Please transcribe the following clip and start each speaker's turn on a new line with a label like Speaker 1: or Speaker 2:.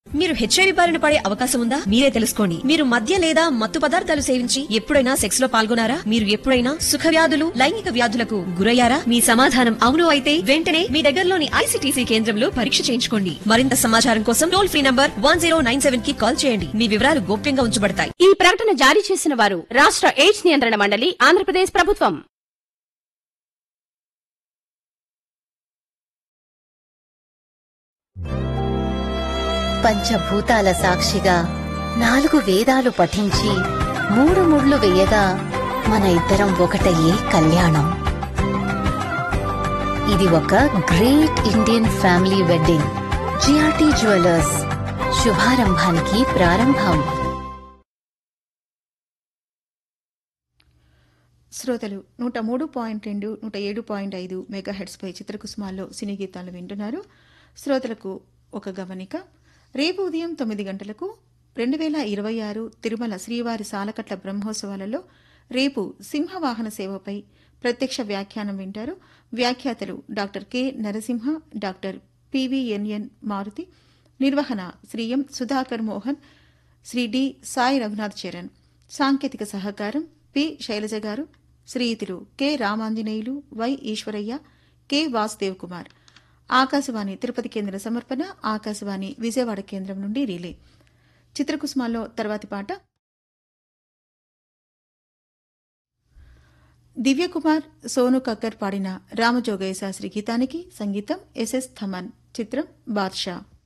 Speaker 1: మీరు హెచ్ఐవి బారిన పడే అవకాశం ఉందా? మీరే తెలుసుకోండి. మీరు మద్య లేదా మత్తు పదార్థాలు సేవించి ఎప్పుడైనా సెక్స్ లో పాల్గొనారా? మీరు ఎప్పుడైనా సుఖ వ్యాధులు, లైంగిక వ్యాధులకు గురయ్యారా? మీ సమాధానం అవును అయితే వెంటనే మీ దగ్గరలోని ఐసీటీసీ కేంద్రంలో పరీక్ష చేయించుకోండి. మరింత సమాచారం కోసం టోల్ ఫ్రీ నంబర్ 1097 కి కాల్ చేయండి. మీ వివరాలు గోప్యంగా ఉంచబడతాయి.
Speaker 2: ఈ ప్రకటన జారీ చేసిన వారు రాష్ట్ర ఎయిడ్స్ నియంత్రణ మండలి, ఆంధ్రప్రదేశ్ ప్రభుత్వం.
Speaker 3: పంచభూతాల సాక్షిగా 4 వేదాలు పఠించి 3 ముళ్ళు వేయగా మన ఇద్దరం ఒకటయ్యే కళ్యాణం. ఇది ఒక great Indian family wedding. GRT jewellers, శుభారంభానికి ప్రారంభం.
Speaker 4: శ్రోతలు 103.2, 107.5 మెగాహెర్ట్స్ పై చిత్రకుసుమాల్లో సినీ గీతాలు వింటున్నారు. శ్రోతలకు ఒక గమనిక. రేపు ఉదయం 9 గంటలకు 2026 తిరుమల శ్రీవారి సాలకట్ల బ్రహ్మోత్సవాలలో రేపు సింహవాహన సేవపై ప్రత్యక్ష వ్యాఖ్యానం వింటారు. వ్యాఖ్యాతలు doctor K Narasimha, doctor PVNN Maruti. నిర్వహణ శ్రీ ఎం సుధాకర్ మోహన్, శ్రీ డి సాయి రఘునాథ్ చరణ్. సాంకేతిక సహకారం పి శైలజ గారు, శ్రీయుతులు K Ramanjaneyulu, why Eshwaraiah, K Vasudev Kumar. Akashvani Tirupati కేంద్ర సమర్పణ, ఆకాశవాణి విజయవాడ కేంద్రం నుండి రిలే. చిత్రకుసుమాల్లో తర్వాతి పాట దివ్యకుమార్, సోను కక్కర్ పాడిన రామజోగయ్య శాస్త్రి గీతానికి సంగీతం ఎస్ఎస్ థమన్. చిత్రం బాద్షా.